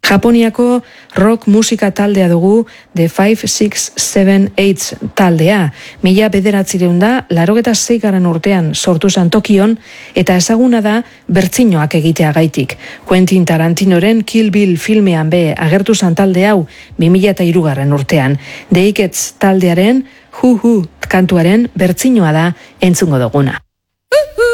Japoniako rock musika taldea dugu The 5678 taldea. 1986 urtean sortu zen Tokion eta ezaguna da bertsinoak egiteagaitik. Quentin Tarantinoren Kill Bill filmean be agertu zen talde hau 2003 urtean. The Ikets taldearen Hu kantuaren bertsinoa da entzungo duguna.